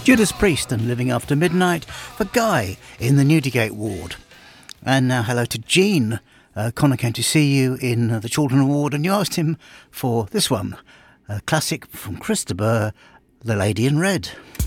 Judas Priest and Living After Midnight for Guy in the Newdigate ward. And now hello to Jean. Connor came to see you in the Children ward and you asked him for this one, a classic from Chris de Burgh, The Lady in Red.